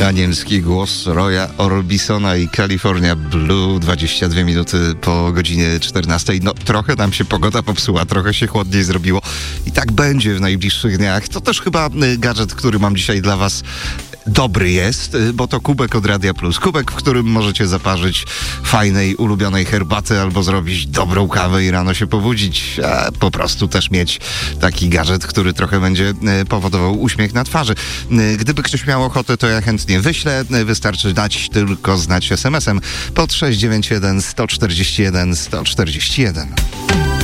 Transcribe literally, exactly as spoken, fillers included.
Anielski głos Roya Orbisona i California Blue, dwadzieścia dwie minuty po godzinie czternastej. No trochę nam się pogoda popsuła, trochę się chłodniej zrobiło i tak będzie w najbliższych dniach. To też chyba gadżet, który mam dzisiaj dla was dobry jest, bo to kubek od Radia Plus. Kubek, w którym możecie zaparzyć fajnej, ulubionej herbaty albo zrobić dobrą kawę i rano się pobudzić, a po prostu też mieć taki gadżet, który trochę będzie powodował uśmiech na twarzy. Gdyby ktoś miał ochotę, to ja chętnie wyślę. Wystarczy dać tylko znać es em esem pod sześć dziewięć jeden sto czterdzieści jeden sto czterdzieści jeden.